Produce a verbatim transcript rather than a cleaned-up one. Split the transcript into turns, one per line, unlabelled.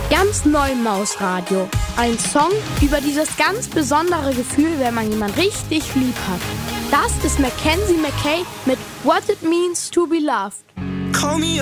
Ganz neu im Mausradio. Ein Song über dieses ganz besondere Gefühl, wenn man jemanden richtig lieb hat. Das ist Mackenzie McKay mit What It Means to Be Loved.
Call me